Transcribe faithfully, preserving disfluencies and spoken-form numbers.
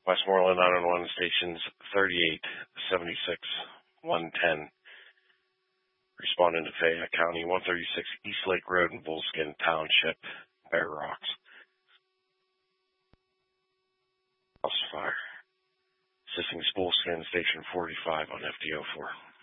Westmoreland nine one one stations thirty-eight seventy-six one ten. Responding to Fayette County, one thirty-six East Lake Road in Bullskin Township, Bear Rocks. House fire. Assisting Bullskin Station forty-five on F D O four.